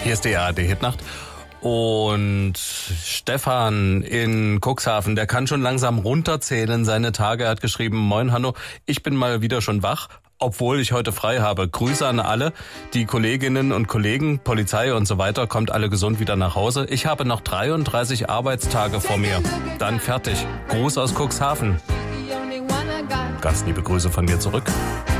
Hier ist die ARD-Hitnacht. Und Stefan in Cuxhaven, der kann schon langsam runterzählen seine Tage. Er hat geschrieben: Moin Hanno, ich bin mal wieder schon wach, obwohl ich heute frei habe. Grüße an alle, die Kolleginnen und Kollegen, Polizei und so weiter. Kommt alle gesund wieder nach Hause. Ich habe noch 33 Arbeitstage vor mir. Dann fertig. Gruß aus Cuxhaven. Ganz liebe Grüße von mir zurück.